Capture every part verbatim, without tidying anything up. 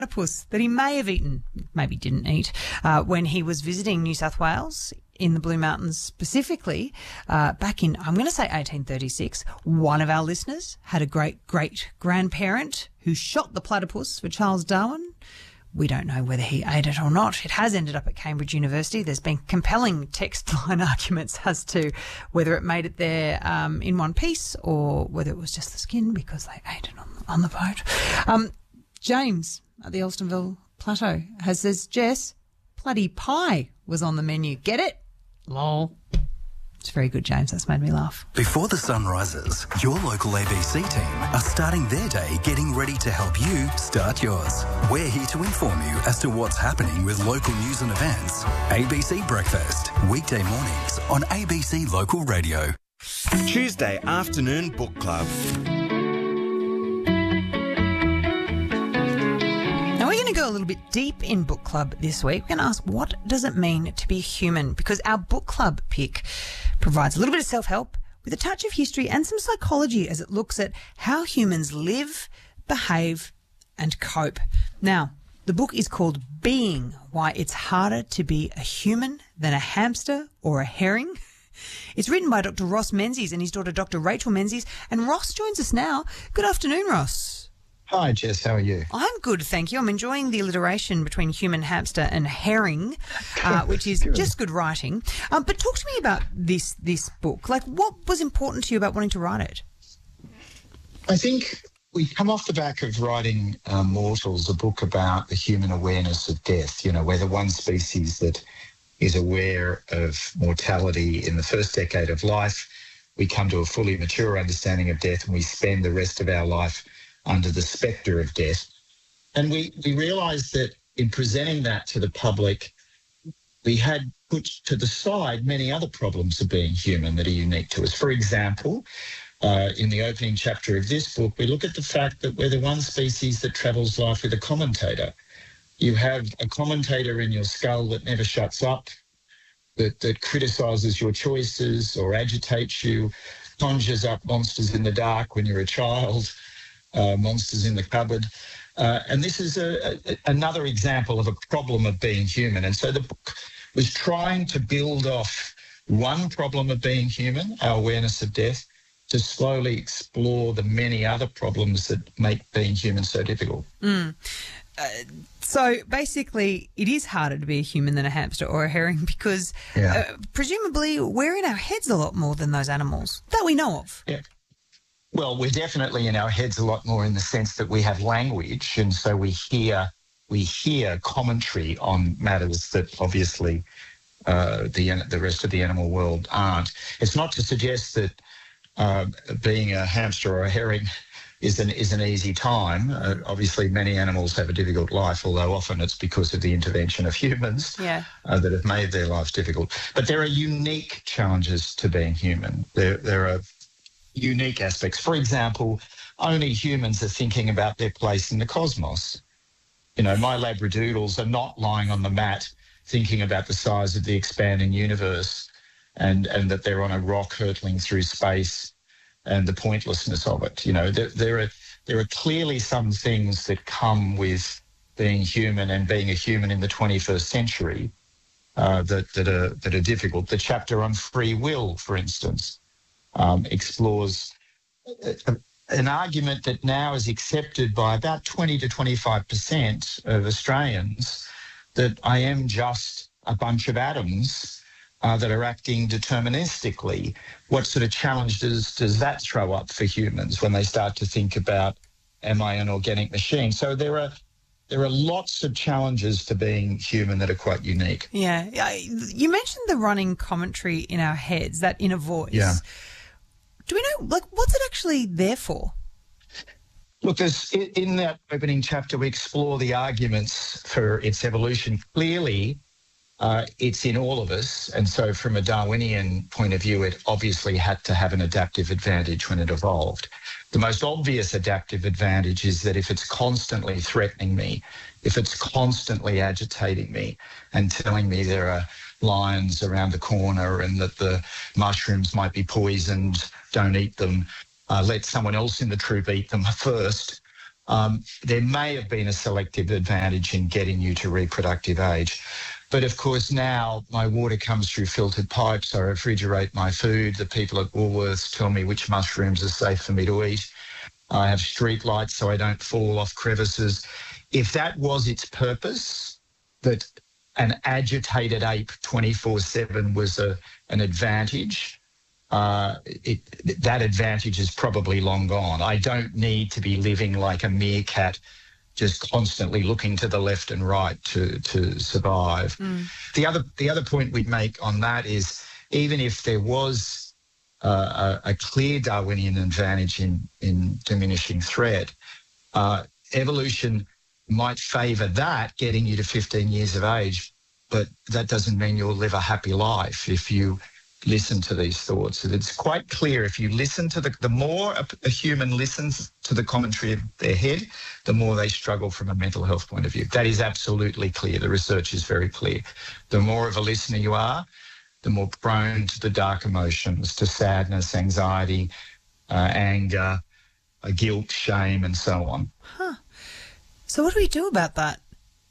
platypus that he may have eaten, maybe didn't eat, uh, when he was visiting New South Wales in the Blue Mountains specifically, uh, back in, I'm going to say eighteen thirty-six. One of our listeners had a great-great-grandparent who shot the platypus for Charles Darwin. We don't know whether he ate it or not. It has ended up at Cambridge University. There's been compelling text line arguments as to whether it made it there um, in one piece or whether it was just the skin because they ate it on, on the boat. Um, James at the Elstonville Plateau has says, Jess, bloody pie was on the menu. Get it? Lol. It's very good, James. That's made me laugh. Before the sun rises, your local A B C team are starting their day getting ready to help you start yours. We're here to inform you as to what's happening with local news and events. A B C Breakfast, weekday mornings on A B C Local Radio. Tuesday afternoon book club. Now, we're going to go a little bit deep in book club this week. We're going to ask, what does it mean to be human? Because our book club pick provides a little bit of self-help with a touch of history and some psychology as it looks at how humans live, behave and cope. Now, the book is called Being, Why It's Harder to Be a Human Than a Hamster or a Herring. It's written by Doctor Ross Menzies and his daughter Doctor Rachel Menzies. And Ross joins us now. Good afternoon, Ross. Hi, Jess. How are you? I'm good, thank you. I'm enjoying the alliteration between human, hamster and herring, uh, which is Good. just good writing. Um, but talk to me about this this book. Like, what was important to you about wanting to write it? I think we come off the back of writing uh, Mortals, a book about the human awareness of death. You know, we're the one species that is aware of mortality in the first decade of life. We come to a fully mature understanding of death and we spend the rest of our life under the spectre of death. And we, we realised that in presenting that to the public, we had put to the side many other problems of being human that are unique to us. For example, uh, in the opening chapter of this book, we look at the fact that we're the one species that travels life with a commentator. You have a commentator in your skull that never shuts up, that, that criticises your choices or agitates you, conjures up monsters in the dark when you're a child, Uh, monsters in the cupboard. Uh, and this is a, a, another example of a problem of being human. And so the book was trying to build off one problem of being human, our awareness of death, to slowly explore the many other problems that make being human so difficult. Mm. Uh, so basically it is harder to be a human than a hamster or a herring because Yeah. uh, presumably we're in our heads a lot more than those animals that we know of. Yeah. Well, we're definitely in our heads a lot more in the sense that we have language, and so we hear we hear commentary on matters that obviously uh, the the rest of the animal world aren't. It's not to suggest that uh, being a hamster or a herring is an is an easy time. Uh, obviously, many animals have a difficult life, although often it's because of the intervention of humans Yeah. uh, that have made their lives difficult. But there are unique challenges to being human. There there are unique aspects. For example, only humans are thinking about their place in the cosmos. You know, my Labradoodles are not lying on the mat thinking about the size of the expanding universe and, and that they're on a rock hurtling through space and the pointlessness of it. You know, there, there are there are clearly some things that come with being human and being a human in the twenty-first century uh, that, that, are, that are difficult. The chapter on free will, for instance, Um, explores a, an argument that now is accepted by about twenty to twenty-five percent of Australians, that I am just a bunch of atoms uh, that are acting deterministically. What sort of challenges does that throw up for humans when they start to think about, am I an organic machine? So there are there are lots of challenges to being human that are quite unique. Yeah. I- You mentioned the running commentary in our heads, that inner voice. Yeah. Do we know, like, what's it actually there for? Look, there's, in that opening chapter, we explore the arguments for its evolution. Clearly, uh, it's in all of us. And so from a Darwinian point of view, it obviously had to have an adaptive advantage when it evolved. The most obvious adaptive advantage is that if it's constantly threatening me, if it's constantly agitating me and telling me there are lions around the corner and that the mushrooms might be poisoned, don't eat them, uh, let someone else in the troop eat them first, Um, there may have been a selective advantage in getting you to reproductive age. But of course, now my water comes through filtered pipes. I refrigerate my food. The people at Woolworths tell me which mushrooms are safe for me to eat. I have street lights so I don't fall off crevices. If that was its purpose, that an agitated ape twenty-four seven was a, an advantage, uh, it, that advantage is probably long gone. I don't need to be living like a meerkat, just constantly looking to the left and right to, to survive. Mm. The other the other point we'd make on that is, even if there was uh, a, a clear Darwinian advantage in, in diminishing threat, uh, evolution might favour that, getting you to fifteen years of age, but that doesn't mean you'll live a happy life if you listen to these thoughts. And it's quite clear, if you listen to the, the more a, a human listens to the commentary of their head, the more they struggle from a mental health point of view. That is absolutely clear. The research is very clear. The more of a listener you are, the more prone to the dark emotions, to sadness, anxiety, uh, anger, uh, guilt, shame, and so on. Huh. So what do we do about that?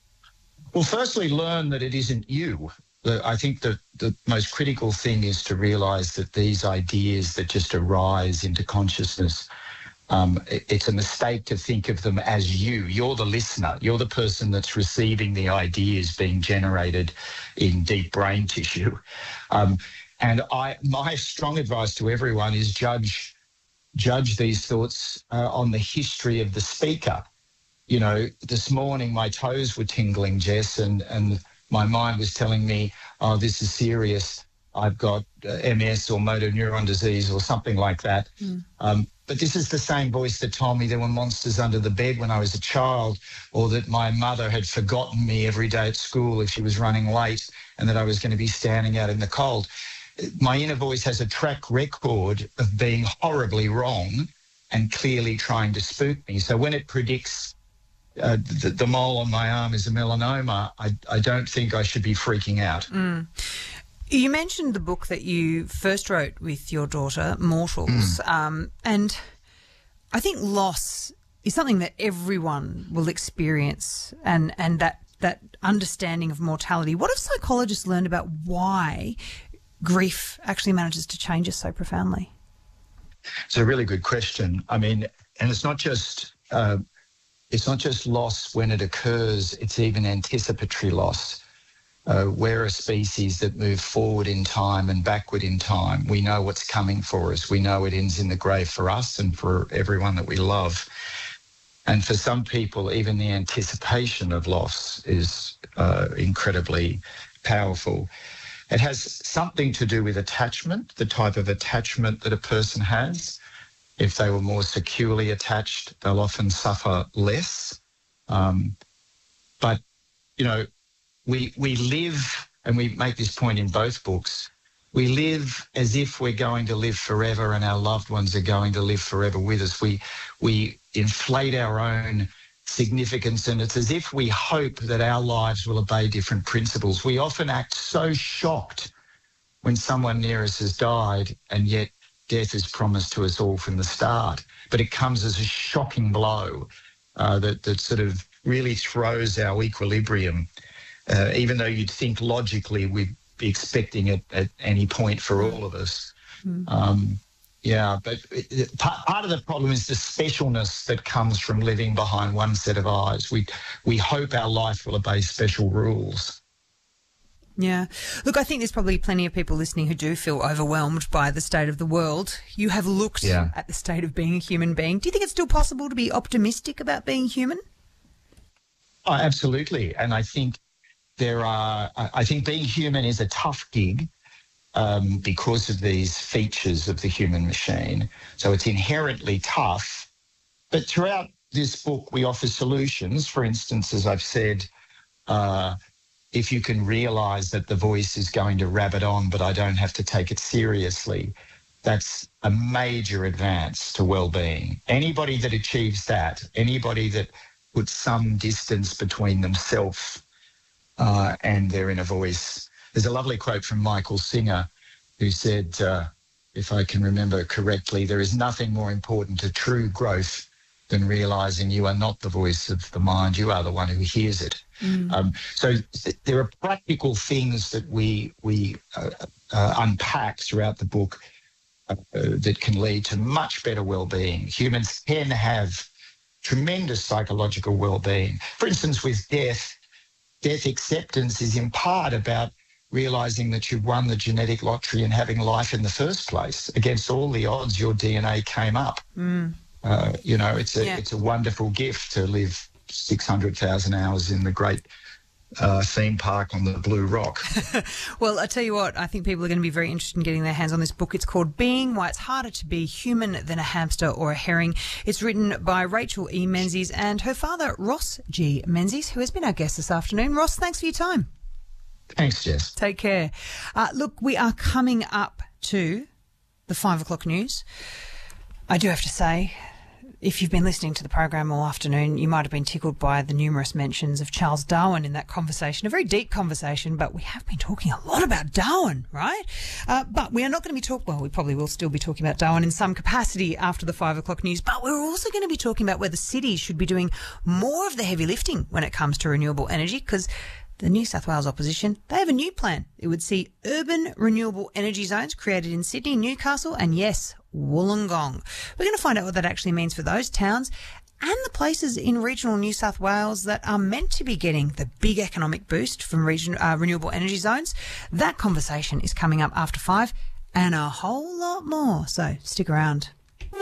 Well, firstly, learn that it isn't you. The, I think the, the most critical thing is to realise that these ideas that just arise into consciousness, um, it, it's a mistake to think of them as you. You're the listener. You're the person that's receiving the ideas being generated in deep brain tissue. Um, and I, my strong advice to everyone is judge, judge these thoughts uh, on the history of the speaker. You know, this morning my toes were tingling, Jess, and, and my mind was telling me, oh, this is serious. I've got uh, M S or motor neuron disease or something like that. Mm. Um, but this is the same voice that told me there were monsters under the bed when I was a child, or that my mother had forgotten me every day at school if she was running late, and that I was going to be standing out in the cold. My inner voice has a track record of being horribly wrong and clearly trying to spook me. So when it predicts Uh, the, the mole on my arm is a melanoma, I, I don't think I should be freaking out. Mm. You mentioned the book that you first wrote with your daughter, Mortals, mm. um, and I think loss is something that everyone will experience, and, and that, that understanding of mortality. What have psychologists learned about why grief actually manages to change us so profoundly? It's a really good question. I mean, and it's not just... Uh, It's not just loss when it occurs, it's even anticipatory loss. Uh, we're a species that move forward in time and backward in time. We know what's coming for us. We know it ends in the grave for us and for everyone that we love. And for some people, even the anticipation of loss is uh, incredibly powerful. It has something to do with attachment, the type of attachment that a person has. If they were more securely attached, they'll often suffer less. Um, but, you know, we we live, and we make this point in both books, we live as if we're going to live forever and our loved ones are going to live forever with us. We, we inflate our own significance, and it's as if we hope that our lives will obey different principles. We often act so shocked when someone near us has died, and yet death is promised to us all from the start, but it comes as a shocking blow uh, that, that sort of really throws our equilibrium, uh, even though you'd think logically we'd be expecting it at any point for all of us. Mm. Um, yeah, but it, it, part, part of the problem is the specialness that comes from living behind one set of eyes. We, we hope our life will obey special rules. Yeah. Look, I think there's probably plenty of people listening who do feel overwhelmed by the state of the world. You have looked yeah. at the state of being a human being. Do you think it's still possible to be optimistic about being human? Oh, absolutely. And I think there are, I think being human is a tough gig um, because of these features of the human machine. So it's inherently tough. But throughout this book, we offer solutions. For instance, as I've said, uh, if you can realise that the voice is going to rabbit on, but I don't have to take it seriously, that's a major advance to well-being. Anybody that achieves that, anybody that puts some distance between themselves uh, and their inner voice. There's a lovely quote from Michael Singer who said, uh, if I can remember correctly, there is nothing more important to true growth than realising you are not the voice of the mind, you are the one who hears it. Mm. Um, so th- there are practical things that we, we uh, uh, unpack throughout the book uh, that can lead to much better well-being. Humans can have tremendous psychological well-being. For instance, with death, death acceptance is in part about realising that you've won the genetic lottery and having life in the first place. Against all the odds, your D N A came up. Mm. Uh, you know, it's a yeah. it's a wonderful gift to live six hundred thousand hours in the great uh, theme park on the Blue Rock. Well, I tell you what, I think people are going to be very interested in getting their hands on this book. It's called Being, Why It's Harder to Be Human Than a Hamster or a Herring. It's written by Rachel E. Menzies and her father, Ross G. Menzies, who has been our guest this afternoon. Ross, thanks for your time. Thanks, Jess. Take care. Uh, look, we are coming up to the five o'clock news. I do have to say, if you've been listening to the program all afternoon, you might have been tickled by the numerous mentions of Charles Darwin in that conversation. A very deep conversation, but we have been talking a lot about Darwin, right? Uh, but we are not going to be talking, well, we probably will still be talking about Darwin in some capacity after the five o'clock news, but we're also going to be talking about whether cities should be doing more of the heavy lifting when it comes to renewable energy, because the New South Wales opposition, they have a new plan. It would see urban renewable energy zones created in Sydney, Newcastle, and yes, Wollongong. We're going to find out what that actually means for those towns and the places in regional New South Wales that are meant to be getting the big economic boost from region, uh, renewable energy zones. That conversation is coming up after five and a whole lot more. So stick around.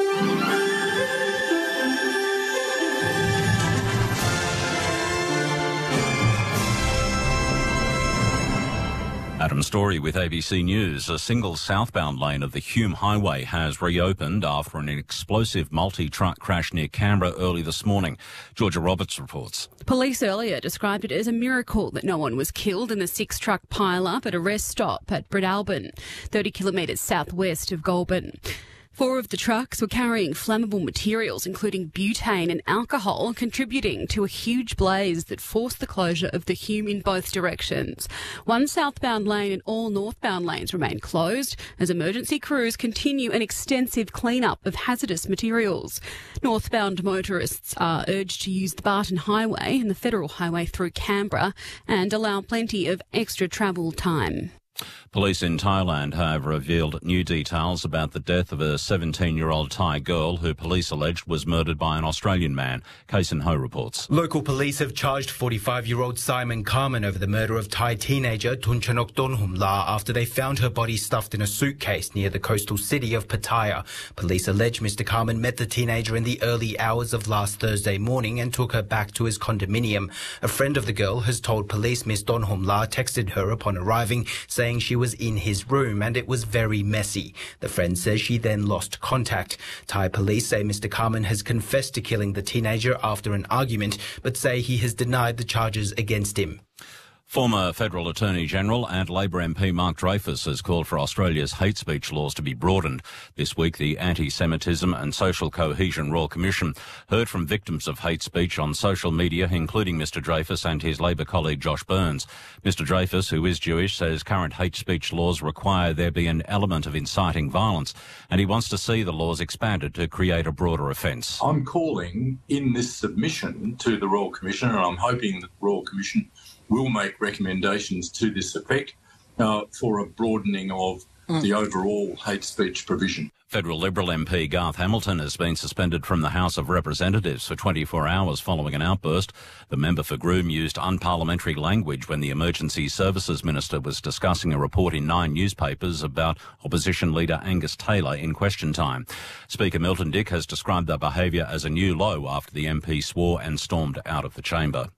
Adam Story with A B C News. A single southbound lane of the Hume Highway has reopened after an explosive multi-truck crash near Canberra early this morning. Georgia Roberts reports. Police earlier described it as a miracle that no one was killed in the six-truck pile-up at a rest stop at Breadalbin, thirty kilometres southwest of Goulburn. Four of the trucks were carrying flammable materials, including butane and alcohol, contributing to a huge blaze that forced the closure of the Hume in both directions. One southbound lane and all northbound lanes remain closed as emergency crews continue an extensive clean-up of hazardous materials. Northbound motorists are urged to use the Barton Highway and the Federal Highway through Canberra and allow plenty of extra travel time. Police in Thailand have revealed new details about the death of a seventeen-year-old Thai girl who police alleged was murdered by an Australian man. Kason Ho reports. Local police have charged forty-five-year-old Simon Carmen over the murder of Thai teenager Tunchanok Donhumla after they found her body stuffed in a suitcase near the coastal city of Pattaya. Police allege Mister Carmen met the teenager in the early hours of last Thursday morning and took her back to his condominium. A friend of the girl has told police Miss Donhumla texted her upon arriving, saying she was in his room and it was very messy. The friend says she then lost contact. Thai police say Mister Carmen has confessed to killing the teenager after an argument, but say he has denied the charges against him. Former Federal Attorney-General and Labor M P Mark Dreyfus has called for Australia's hate speech laws to be broadened. This week, the Anti-Semitism and Social Cohesion Royal Commission heard from victims of hate speech on social media, including Mister Dreyfus and his Labor colleague Josh Burns. Mister Dreyfus, who is Jewish, says current hate speech laws require there be an element of inciting violence, and he wants to see the laws expanded to create a broader offence. I'm calling in this submission to the Royal Commission, and I'm hoping that the Royal Commission will make recommendations to this effect uh, for a broadening of mm. the overall hate speech provision. Federal Liberal M P Garth Hamilton has been suspended from the House of Representatives for twenty-four hours following an outburst. The member for Groom used unparliamentary language when the Emergency Services Minister was discussing a report in nine newspapers about opposition leader Angus Taylor in question time. Speaker Milton Dick has described the behaviour as a new low after the M P swore and stormed out of the chamber.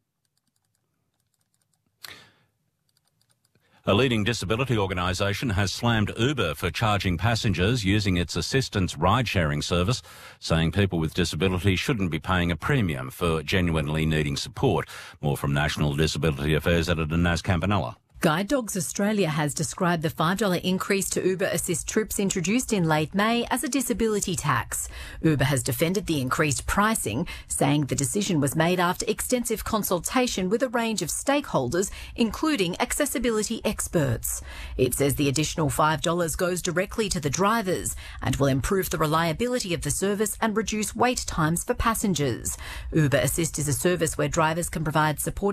A leading disability organisation has slammed Uber for charging passengers using its assistance ride-sharing service, saying people with disability shouldn't be paying a premium for genuinely needing support. More from National Disability Affairs editor Naz Campanella. Guide Dogs Australia has described the five dollars increase to Uber Assist trips introduced in late May as a disability tax. Uber has defended the increased pricing, saying the decision was made after extensive consultation with a range of stakeholders, including accessibility experts. It says the additional five dollars goes directly to the drivers and will improve the reliability of the service and reduce wait times for passengers. Uber Assist is a service where drivers can provide support